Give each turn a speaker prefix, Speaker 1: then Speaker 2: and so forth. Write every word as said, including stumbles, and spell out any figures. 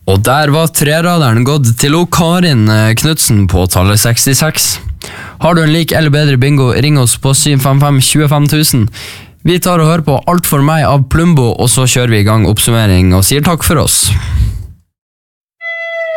Speaker 1: Og der var treraderen gått til Karin Knudsen på tallet sekstiseks. Har du en lik eller bedre bingo, ring oss på syv fem fem tjuefem tusen. Vi tar og hører på Alt for meg av Plumbo, og så kjører vi i gang oppsummering og sier takk for oss.